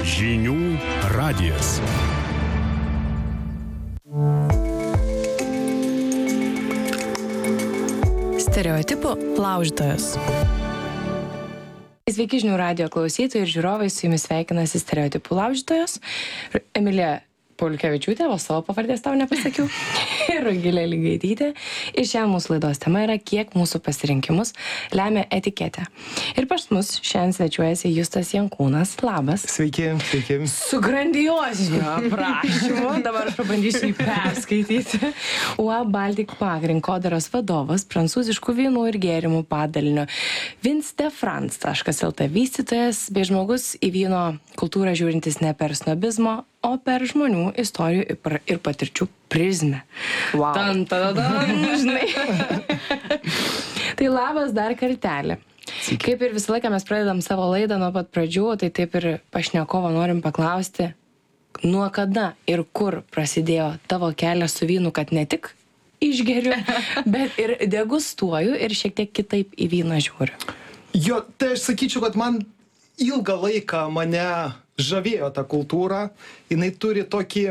Žinių radijas. Stereotipų laužytojas. Sveiki žinių radijo klausytojai ir žiūrovai, su jumis sveikinasi stereotipų laužytojas. Emilija Polkevičiūtė, o savo pavardės tau nepasakiau. Ir Rugilė Ligaitytė. Ir šiandien mūsų laidos tema yra, kiek mūsų pasirinkimus lemia etiketė. Ir pas mus šiandien svečiuojasi Justas Jankūnas. Labas. Sveiki, sveiki. Su grandioziniu aprašymu. Dabar aš pabandysiu jį perskaityti. UAB Baltic Pack rinkodaros vadovas, prancūziškų vynų ir gėrimų padalinio Vinstefrance.lt vystytojas bei žmogus į vyno kultūrą žiūrintis ne per snobizmo, o per žmonių istorijų ir patirčių prizmę. Wow. Žinai. Tai labas dar kartelį. Kaip ir visą laiką mes pradedam savo laidą nuo pat pradžių, tai taip ir pašnekovo norim paklausti, nuo kada ir kur prasidėjo tavo kelias su vynu, kad ne tik išgeriu, bet ir degustuoju ir šiek tiek kitaip į vyną žiūriu. Jo, tai aš sakyčiau, kad man ilgą laiką mane žavėjo ta kultūra. Jinai turi tokį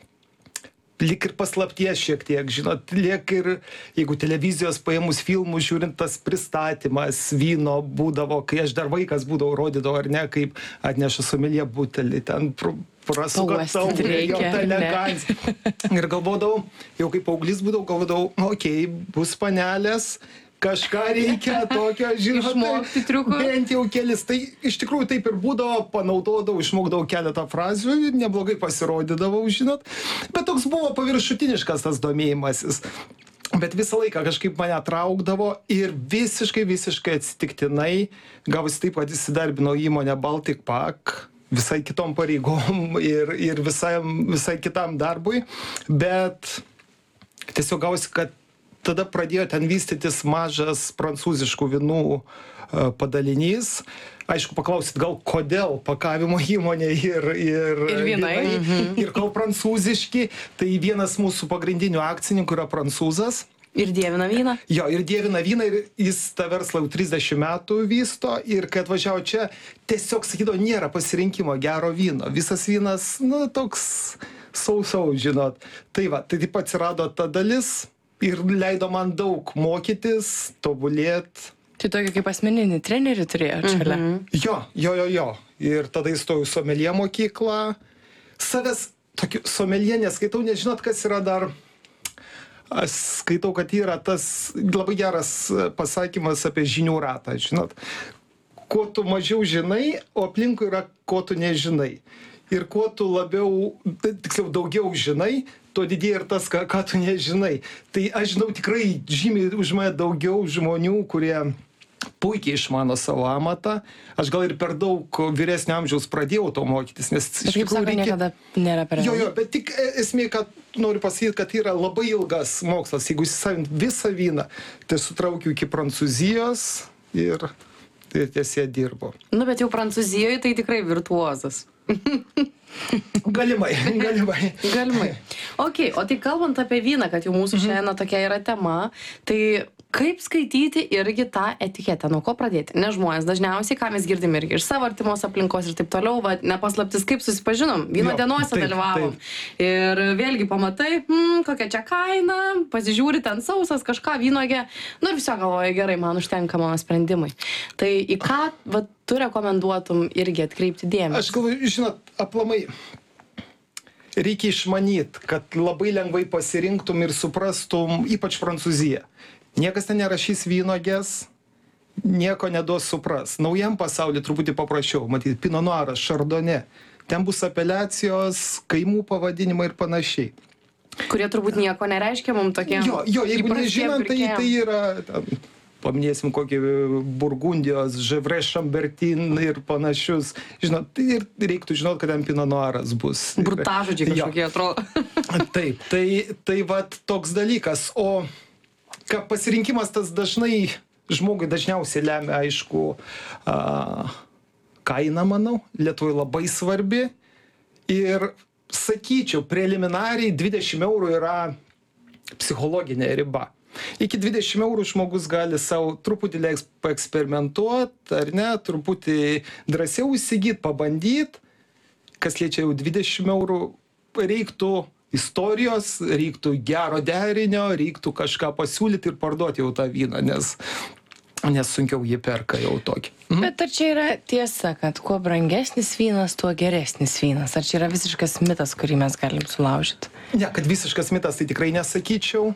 lyg ir paslapties šiek tiek, žinot, lyg ir jeigu televizijos paėmus filmus žiūrint, tas pristatymas vyno būdavo, kai aš dar vaikas būdavau, rodydavo, ar ne, kaip atneša someljė butelį, ten prasuka taurę, jo ta elegancija. Ir galvodavau, jau kaip paauglys būdavau, galvodavau, okei, bus panelės, kažką reikia tokio, žinot, išmokti triukų. Bent jau kelis. Tai iš tikrųjų taip ir būdavo, panaudodavau, išmokdavau keletą frazių, neblogai pasirodydavau, žinot. Bet toks buvo paviršutiniškas tas domėjimasis. Bet visą laiką kažkaip mane traukdavo ir visiškai atsitiktinai gavosi taip, kad įsidarbinau įmonę Baltic Pack visai kitom pareigom ir visai kitam darbui. Bet tiesiog gavosi, kad tada pradėjo ten vystytis mažas prancūziškų vynų padalinys. Aišku, paklausit, gal kodėl pakavimo įmonė ir vynai. Ir kol prancūziški, tai vienas mūsų pagrindinių akcininkų yra prancūzas. Ir dievina vyną? Jo, ir dievina vyną, ir jis tą verslą jau 30 metų vysto, ir kai atvažiavo čia, tiesiog sakydavo, nėra pasirinkimo gero vyno. Visas vynas, toks sausau, žinot. Tai va, tai taip atsirado ta dalis. Ir leido man daug mokytis, tobulėt. Tai tokį kaip asmeninį trenerį turėjo šalia. Jo. Ir tada įstojau someljė mokyklą. Savęs tokį someljė neskaitau, nežinot, kas yra dar. Aš skaitau, kad yra tas labai geras pasakymas apie žinių ratą, žinot. Kuo tu mažiau žinai, o aplinkui yra, ko tu nežinai. Ir kuo tu labiau, tiksliau daugiau žinai, to didėja ir tas, ką tu nežinai. Tai aš žinau tikrai žymiai už mane daugiau žmonių, kurie puikiai išmano savo amatą. Aš gal ir per daug vyresnio amžiaus pradėjau to mokytis, nes iš tikrųjų niekada nėra per vėlu. Jo, bet tik esmė, kad noriu pasakyti, kad yra labai ilgas mokslas. Jeigu įsisavint visą vyną, tai sutraukiu iki Prancūzijos ir tiesiog dirbo. Bet jau Prancūzijoje tai tikrai virtuozas. Galimai. Ok, o tai kalbant apie vyną, kad jau mūsų šiandien tokia yra tema, tai kaip skaityti irgi tą etiketę, nuo ko pradėti? Nes žmonės dažniausiai, ką mes girdim irgi iš savo artimos aplinkos ir taip toliau, nepaslaptis, kaip susipažinom, vyno dienose dalyvavom. Ir vėlgi pamatai, kokia čia kaina, pasižiūri ten sausas, kažką vynogė, ir viso galvoja, gerai, man užtenka mano sprendimai. Tai į ką tu rekomenduotum irgi atkreipti dėmesį? Aš galvoju, žinot, aplamai reikia išmanyti, kad labai lengvai pasirinktum ir suprastum, ypač Prancūziją. Niekas ten nerašys vynogės, nieko neduos supras. Naujam pasaulyje truputį paprasčiau, matyti, Pinot Noiras, Chardonnay. Ten bus apeliacijos, kaimų pavadinimai ir panašiai. Kurie turbūt nieko nereiškia mums tokie. Jo, jeigu nežinant, tai yra... Paminėsim kokį Burgundijos, Gevrey Chambertin ir panašius. Žinot, ir reiktų žinot, kad ten Pinot Noiras bus. Burtažodžiai kažkokie atrodo. Taip, tai vat toks dalykas. O pasirinkimas tas dažnai, žmogui dažniausiai lemia, aišku, kaina, manau, Lietuvai labai svarbi. Ir sakyčiau, preliminariai 20 eurų yra psichologinė riba. Iki 20 eurų žmogus gali savo truputį paeksperimentuoti, ar ne, truputį drąsiau įsigyti, pabandyti. kas liečia jau 20 eurų, reiktų istorijos, reiktų gero derinio, reiktų kažką pasiūlyti ir parduoti jau tą vyną, nes sunkiau jį perka jau tokį. Bet ar čia yra tiesa, kad kuo brangesnis vynas, tuo geresnis vynas? Ar čia yra visiškas mitas, kurį mes galim sulaužyti? Ne, kad visiškas mitas, tai tikrai nesakyčiau.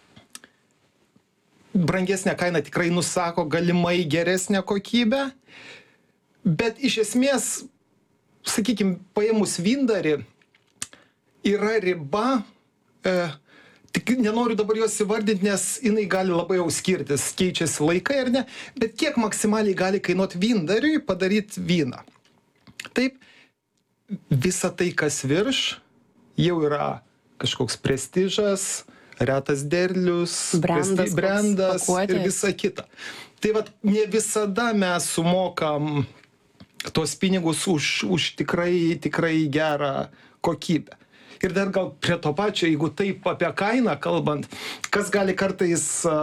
Brangesnė kaina tikrai nusako galimai geresnę kokybę, bet iš esmės, sakykime, paėmus vyndarį, yra riba, tik nenoriu dabar jos įvardinti, nes jinai gali labai jau skirtis, keičiasi laikai ar ne, bet kiek maksimaliai gali kainuoti vyndariui padaryti vyną. Taip, visa tai, kas virš, jau yra kažkoks prestižas, retas derlius, brandas ir visa kita. Tai vat, ne visada mes sumokam tos pinigus už tikrai gerą kokybę. Ir dar gal prie to pačio, jeigu taip apie kainą kalbant, kas gali kartais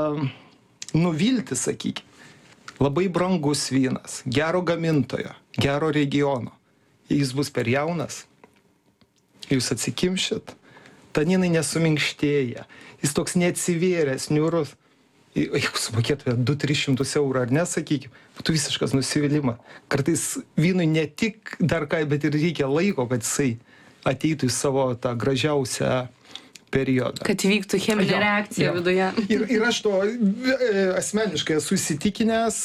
nuvilti, sakykime. Labai brangus vynas, gero gamintojo, gero regiono. Jis bus per jaunas, jūs atsikimšit, taninai nesuminkštėja, jis toks neatsivėręs, niūrus. Jeigu sumokėtume 200-300 eurų ar ne, sakykime, būtų visiškas nusivylimas. Kartais vynui ne tik dar ką, bet ir reikia laiko, kad jisai ateitų į savo tą gražiausią periodą. Kad vyktų cheminė reakcija viduje. Ir aš to asmeniškai esu įsitikinęs,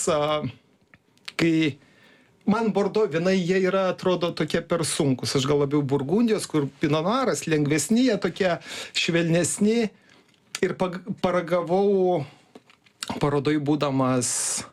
kai man Bordo vynai, jie yra, atrodo, tokie per sunkus. Aš gal labiau Burgundijos, kur Pinot Noiras, lengvesni, jie tokie švelnesni. Ir paragavau parodoj būdamas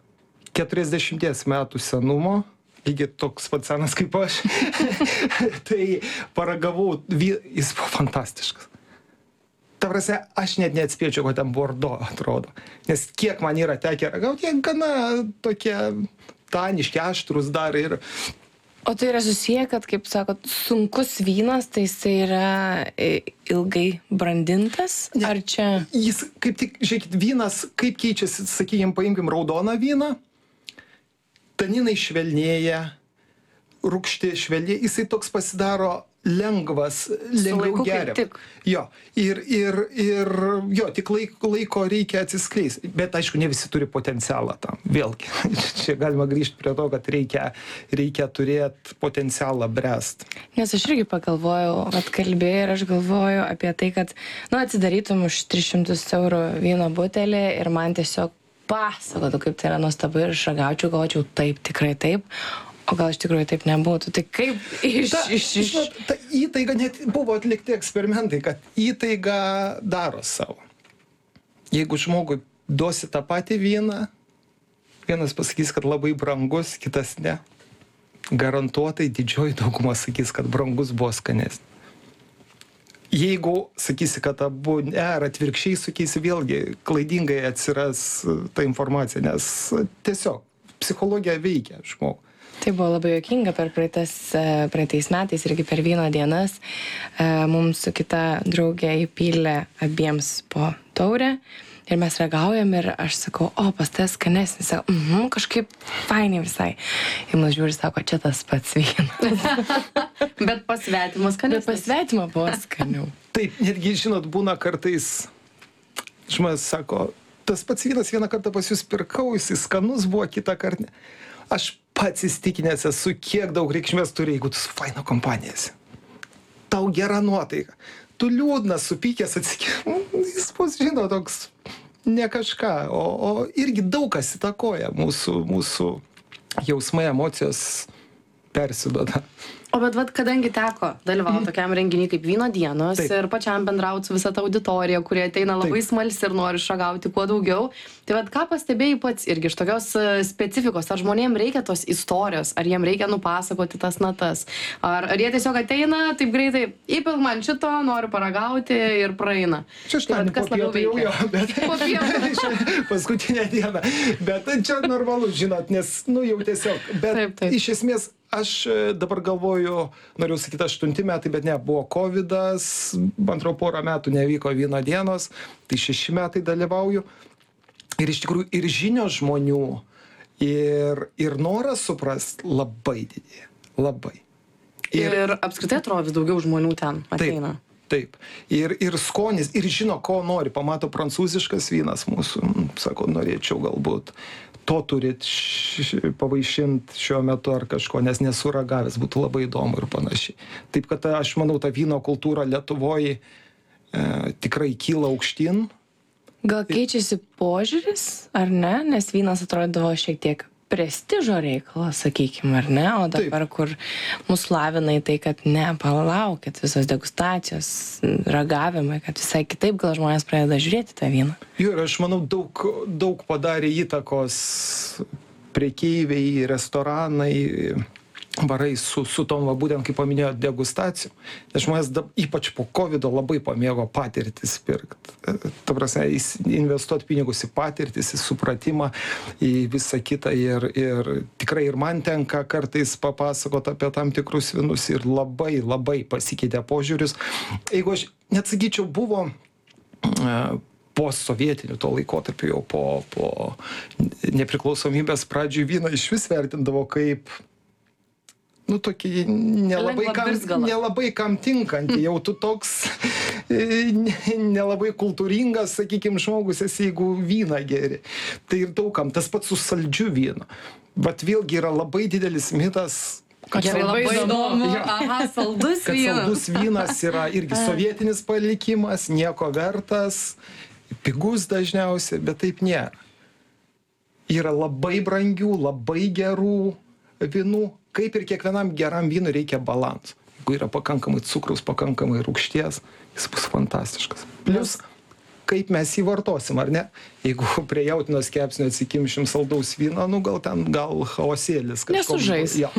40 metų senumo, lygiai toks pats senas kaip aš, tai paragavau, jis buvo fantastiškas. Ta prasme, aš net neatspėčiau, kad ten Bordo atrodo. Nes kiek man yra tekę ragauti, jie gana tokie taniški, aštrus dar ir... O tai yra susiję, kad, kaip sakot, sunkus vynas, tai jis yra ilgai brandintas? Ne, ar čia... Jis, kaip tik, žiūrėkit, vynas, kaip keičiasi, sakykime, paimkim raudoną vyną, taninai švelnėja, rūgšti švelnėja, jisai toks pasidaro lengvas, lengviau geriam. Jo, ir jo, tik laiko reikia atsiskleisti. Bet aišku, ne visi turi potencialą tam. Vėlgi, čia galima grįžti prie to, kad reikia turėti potencialą bręst. Nes aš irgi pagalvojau, kad kalbėjai ir aš galvoju apie tai, kad, atsidarytum už 300 eurų vyno butelį ir man tiesiog pasakotų, kaip tai yra nuostabu ir aš ragaučiau, galvočiau, taip, tikrai taip. O gal iš tikrųjų taip nebūtų. Tai kaip Ta įtaiga, net buvo atlikti eksperimentai, kad įtaiga daro savo. Jeigu žmogui duosi tą patį vyną, vienas pasakys, kad labai brangus, kitas ne. Garantuotai didžioji dauguma sakys, kad brangus buvo skanesnis. Jeigu sakysi, kad abu ne, ar atvirkščiai sakysi, vėlgi klaidingai atsiras ta informacija, nes tiesiog psichologija veikia žmogų. Tai buvo labai juokinga praeitais metais irgi per vyno dienas. Mums su kita draugė įpylė abiems po taurę ir mes ragaujam ir aš sakau, pas tai skanesnis. Sakau, kažkaip fainiai visai. Ir mus žiūri, sako, čia tas pats vynas. Bet pasvetimas skanesnis. Bet pasvetimą buvo skaniau. Taip, netgi, žinot, būna kartais, žmonės sako, tas pats vynas vieną kartą pas jūs pirkau, jis skanus buvo, kitą kartą. Aš pats įstikinęs esu, kiek daug reikšmės turi, jeigu tu su faina kompanija esi. Tau gera nuotaika. Tu liūdnas, supykęs jis bus, žino, toks ne kažką, o irgi daug kas įtakoja mūsų jausmai, emocijos persiduoda. O bet kadangi teko dalyvauti tokiam renginiui kaip vyno dienos ir pačiam bendrauti su visa ta auditorija, kurie ateina labai smalsi ir nori išragauti kuo daugiau, tai ką pastebėjai pats irgi iš tokios specifikos, ar žmonėms reikia tos istorijos, ar jiems reikia nupasakoti tas natas, ar jie tiesiog ateina taip greitai, įpilk man šito, noriu paragauti ir praeina. Šeštadienį po pietų jau, bet paskutinę dieną, bet čia normalu, žinot, nes, jau tiesiog, bet iš esmės aš dabar galvoju, noriu sakyti 8 metai, bet ne, buvo covidas, man atrodo, porą metų nevyko vyno dienos, tai 6 metai dalyvauju. Ir iš tikrųjų ir žinios žmonių, ir noras suprast labai didėja, labai. Ir apskritai atrodo vis daugiau žmonių ten ateina. Taip. Ir skonis, ir žino, ko nori. Pamato prancūziškas vynas mūsų. Sako, norėčiau galbūt to turit pavaišint šiuo metu ar kažko, nes nesu ragavęs, būtų labai įdomu ir panašiai. Taip, kad aš manau, ta vyno kultūra Lietuvoje tikrai kyla aukštyn. Gal keičiasi požiūris, ar ne? Nes vynas atrodavo šiek tiek prestižo reikalas, sakykime, ar ne? O dabar, kur mus lavina į tai, kad ne, palaukit, visos degustacijos, ragavimai, kad visai kitaip gal žmonės pradeda žiūrėti tą vyną. Jo, ir aš manau, daug padarė įtakos prekeiviai, restoranai, barai su tom, būtent, kaip paminėjo, degustacijų. Nes žmonės ypač po COVID labai pamėgo patirtis pirkti. Ta prasme, investuoti pinigus į patirtis, į supratimą, į visą kitą. Ir tikrai ir man tenka kartais papasakoti apie tam tikrus vynus ir labai pasikeitė požiūris. Jeigu aš net sakyčiau, buvo po sovietinių to laikotarpio, jau po nepriklausomybės pradžių vyną iš vis vertindavo kaip tokį nelabai kam tinkantį, jau tu toks nelabai kultūringas, sakykime, žmogus esi, jeigu vyną geri. Tai ir daugam, tas pats su saldžiu vynu. Bet vėlgi yra labai didelis mitas, kad labai įdomu, saldus vynas. Kad saldus vynas yra irgi sovietinis palikimas, nieko vertas, pigus dažniausiai, bet taip nėra. Yra labai brangių, labai gerų vynų. Kaip ir kiekvienam geram vynui reikia balansų. Jeigu yra pakankamai cukraus, pakankamai rūgšties, jis bus fantastiškas. Plius, kaip mes jį vartosim, ar ne? Jeigu prie jautienos kepsnio atsikimšim saldaus vyno, gal chaosėlis. Nesužais. Ja.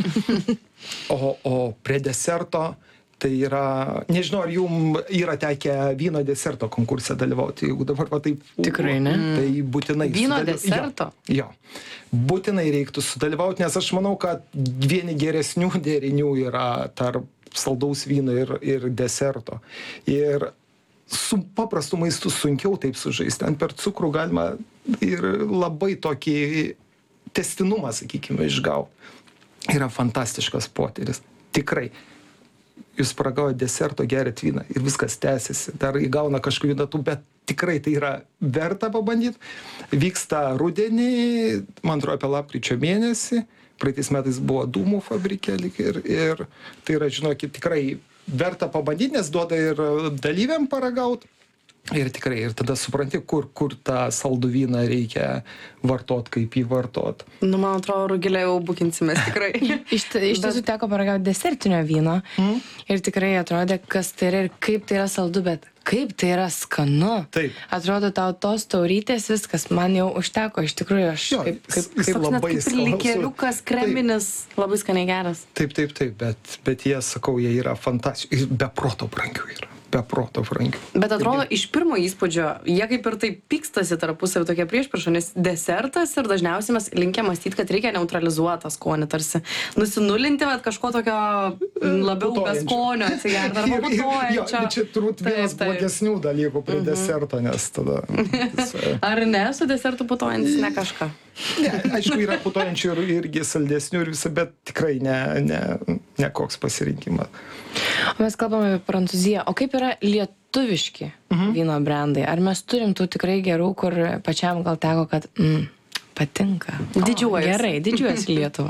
O prie deserto, tai yra, nežinau, ar jum yra tekę vyno deserto konkurse dalyvauti, jeigu dabar taip. Tikrai ne. Tai būtinai. Vyno deserto? Jo. Būtinai reiktų sudalyvauti, nes aš manau, kad vieni geresnių derinių yra tarp saldaus vyno ir deserto. Ir su paprastu maistu sunkiau taip sužaisti. Ten per cukrų galima ir labai tokį testinumą, sakykime, išgauti. Yra fantastiškas potyris. Tikrai. Jūs paragaujate deserto, geriat vyną ir viskas tęsiasi. Dar įgauna kažkokių datų, bet tikrai tai yra verta pabandyti. Vyksta rudenį, man atrodo, apie lapkričio mėnesį. Praeitais metais buvo dūmų fabrike ir tai yra, žinokit, tikrai verta pabandyti, nes duoda ir dalyviam paragauti. Ir tikrai, ir tada supranti, kur tą saldų vyną reikia vartot, kaip jį vartot. Man atrodo, Rugilė jau bukinsimės tikrai. Iš tiesų teko paragauti desertinio vyno ir tikrai atrodė, kas tai yra ir kaip tai yra saldu, bet kaip tai yra skanu. Taip. Atrodo, tau tos taurytės viskas, man jau užteko, iš tikrųjų, aš kaip labai kaip ir likėliukas, kreminis, labai skaniai geras. Taip, bet jie, sakau, jie yra fantastiški ir be proto brangių yra. Be proto brangių. Bet atrodo, iš pirmo įspūdžio, jie kaip ir taip pykstasi tarpusavį tokia priešprieša, nes desertas ir dažniausiai mes linkę mąstyti, kad reikia neutralizuoti tą skonį, tarsi nusinulinti, bet kažko tokio labiau be skonio atsigerti arba putojančio. Čia turbūt vienas blogesnių dalykų prie deserto, nes tada... Ar ne, su desertu putojantis ne kažką? Ne, aišku, yra putojančių ir irgi saldesnių ir visą, bet tikrai ne koks pasirinkimas. Mes kalbame apie Prancūziją, o kaip yra lietuviški vyno brandai? Ar mes turim tų tikrai gerų, kur pačiam gal teko, kad patinka? Didžiuojas. Gerai, didžiuojas Lietuva.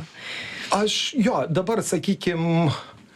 Dabar, sakykim,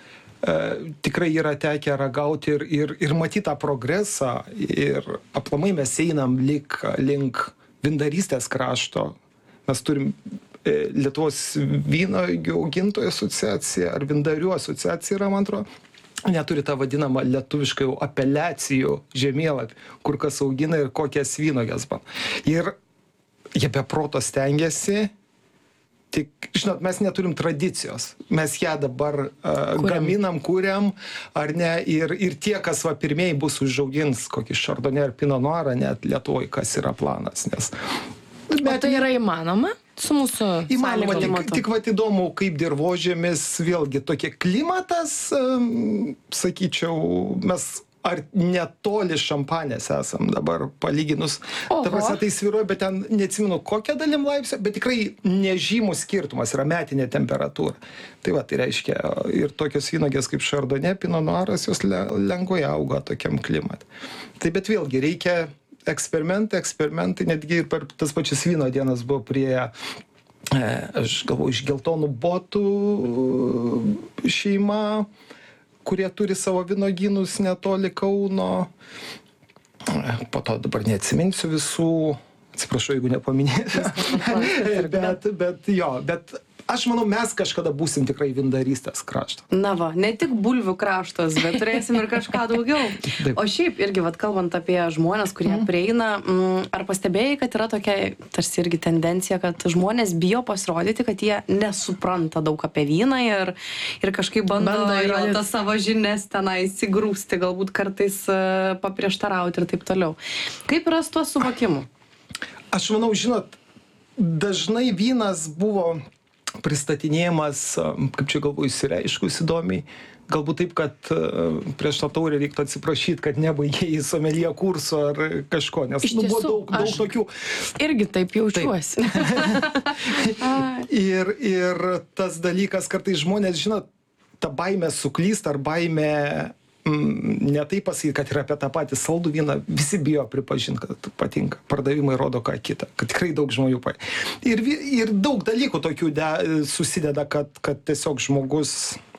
tikrai yra tekę ragauti ir matyti tą progresą ir aplamai mes einam link vindarystės krašto. Mes turim Lietuvos vynuogių augintojų asociacija ar vindarių asociacija yra, man atrodo, neturi tą vadinamą lietuvišką jau apeliacijų žemėlapį, kur kas augina ir kokias vynuoges ban. Ir jie be proto stengiasi, tik, žinot, mes neturim tradicijos. Mes ją dabar gaminam, kuriam, ar ne, ir tie, kas pirmieji bus užaugins kokį Chardonnay ar Pinot Noirą, net Lietuvoje, kas yra planas, nes... O tai yra įmanoma su mūsų įmanoma, tik įdomu, kaip dirvožėmis, vėlgi tokie klimatas, sakyčiau, mes ar netoli šampanės esam dabar palyginus. Oho. Ta prasme, tai svyruoja, bet ten neatsimenu kokią dalim laipsnio, bet tikrai nežymus skirtumas yra metinė temperatūra. Tai va, tai reiškia, ir tokios vynuogės kaip Chardonnay, Pinot Noiras, jos lengvai auga tokiam klimatui. Tai bet vėlgi reikia eksperimentai, netgi ir per tas pačias vyno dienas buvo prie, aš galvoju, iš Geltonų botų šeima, kurie turi savo vynogynus netoli Kauno. Po to dabar neatsiminsiu visų, atsiprašau, jeigu nepaminėsiu. bet aš manau, mes kažkada būsim tikrai vyndarystės kraštas. Na va, ne tik bulvių kraštas, bet turėsim ir kažką daugiau. O šiaip irgi, vat, kalbant apie žmonės, kurie prieina, ar pastebėjai, kad yra tokia tarsi irgi tendencija, kad žmonės bijo pasirodyti, kad jie nesupranta daug apie vyną ir kažkaip bando tą savo žinias tenai įsigrūsti, galbūt kartais paprieštarauti ir taip toliau. Kaip yra su tuo suvokimu? Aš manau, žinot, dažnai vynas buvo pristatinėjimas, kaip čia galvoju, išsireiškus įdomiai. Galbūt taip, kad prieš tą taurę reiktų atsiprašyti, kad nebaigėjai someljė kurso ar kažko, nes buvo daug tokių. Irgi taip jaučiuosi. ir tas dalykas, kartais žmonės, žinot, ta baimė suklyst ar baimė ne taip pasakyti, kad yra apie tą patį saldų vyną, visi bijo pripažinti, kad patinka. Pardavimai rodo ką kitą, kad tikrai daug žmonių ir daug dalykų tokių susideda, kad tiesiog žmogus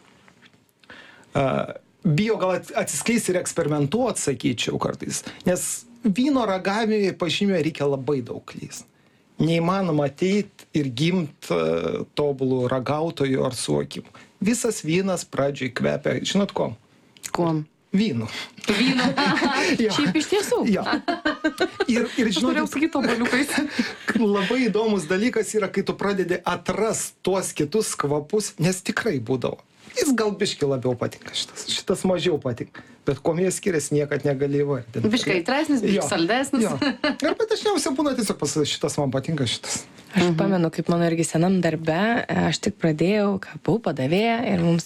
bijo gal atsiskleisti ir eksperimentuoti, sakyčiau kartais. Nes vyno ragavimui pažymėjo reikia labai daug klyst. Neįmanoma ateiti ir gimti tobulų ragautojų ar suvokimu. Visas vynas pradžioj kvepia, žinot ko? Kuom? Vynu. Vynu. Šiaip iš tiesų. Jo. Ir žinot, norėjau sakyti oboliukais. Labai įdomus dalykas yra, kai tu pradedi atrast tuos kitus kvapus, nes tikrai būdavo. Jis gal biški labiau patinka šitas mažiau patinka. Bet kuom jie skiriasi, niekad negali įvardinti. Biškai aitresnis, biškai saldesnis. Ir bet dažniausiai būna tiesiog pasakyti, šitas man patinka, šitas. Aš pamenu, kaip mano irgi senam darbe, aš tik pradėjau, buvau padavėja ir mums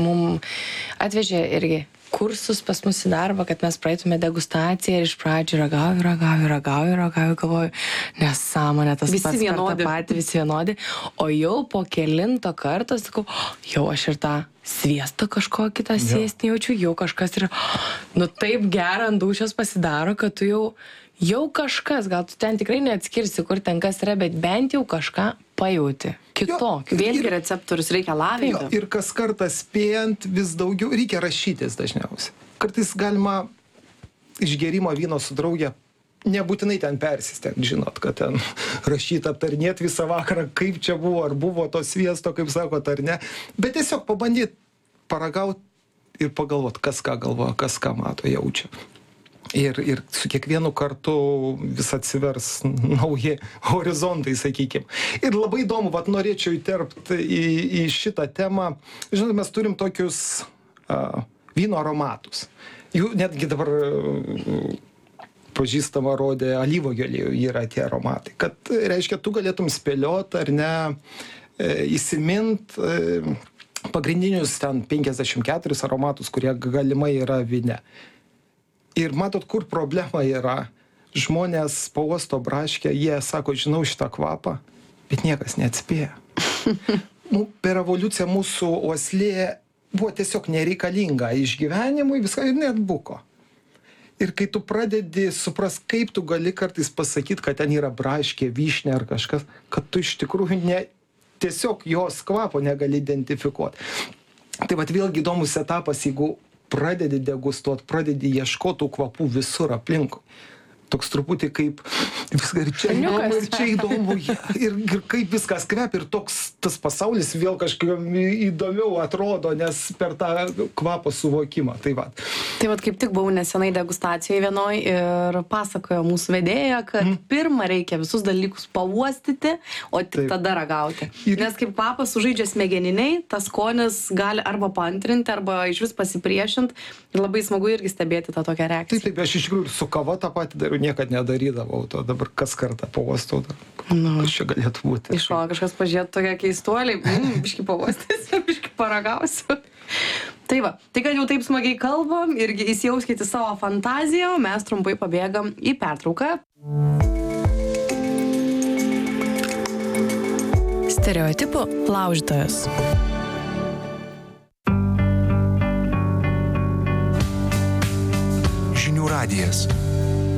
atvežė irgi kursus pas mus į darbą, kad mes praeitume degustaciją ir iš pradžių ragauju, galvoju, nesąmonė, tas visi pats vienodi. visi vienodi, o jau po kelinto karto sakau, jau aš ir tą sviestą kažko kitą sėsti jaučiu, jau kažkas ir, taip gerą ant dūšios pasidaro, kad tu jau kažkas, gal tu ten tikrai neatskirsi, kur ten kas yra, bet bent jau kažką pajauti. Kitokį. Vėlgi receptorius reikia lavinti. Ir kas kartą spėjant vis daugiau, reikia rašytis dažniausiai. Kartais galima išgerimo vyno su draugė, nebūtinai ten persistengti, žinot, kad ten rašyti, aptarnėti visą vakarą, kaip čia buvo, ar buvo to sviesto, kaip sakot, ar ne. Bet tiesiog pabandyti paragauti ir pagalvoti, kas ką galvoja, kas ką mato, jaučia. Ir su kiekvienu kartu vis atsivers nauji horizontai, sakykime. Ir labai įdomu, norėčiau įterpti į šitą temą. Žinot, mes turim tokius vyno aromatus. Jų netgi dabar pažįstama rodė alyvuogių aliejų, yra tie aromatai. Kad, reiškia, tu galėtum spėlioti ar ne, įsimint pagrindinius ten 54 aromatus, kurie galimai yra vyne. Ir matot, kur problema yra. Žmonės pauosto braškę, jie sako, žinau šitą kvapą, bet niekas neatspėja. Per evoliuciją mūsų uoslė buvo tiesiog nereikalinga išgyvenimui, viską ir net buko. Ir kai tu pradedi suprast, kaip tu gali kartais pasakyti, kad ten yra braškė, vyšnė ar kažkas, kad tu iš tikrųjų tiesiog jos kvapo negali identifikuoti. Tai vat vėlgi įdomus etapas, jeigu pradedi degustuoti, pradedi ieškoti tų kvapų visur aplinkui. Toks truputį kaip viską ir čia įdomu, ir čia įdomu, ir kaip viskas kvepia, ir tas pasaulis vėl kažkaip įdomiau atrodo, nes per tą kvapo suvokimą. Tai vat kaip tik buvau nesenai degustacijoje vienoj ir pasakojo mūsų vedėja, kad pirmą reikia visus dalykus pauostyti, o tik tada ragauti. Nes kaip kvapas sužaidžia smegeniniai, tas skonis gali arba paantrinti, arba iš vis pasipriešinti. Ir labai smagu irgi stebėti tą tokią reakciją. Taip, aš iš tikrųjų su kava tą patį dariau, niekad nedarydavau to, dabar kas kartą pauostau, kas čia galėtų būti. Iš o kažkas pažiūrėtų tokia keistuoliai, biški pauostys, biški paragausiu. Tai va, tai kad jau taip smagiai kalbam irgi įsijauskite savo fantaziją, o mes trumpai pabėgam į pertrauką. Stereotipų laužytojas. Žinių radijas.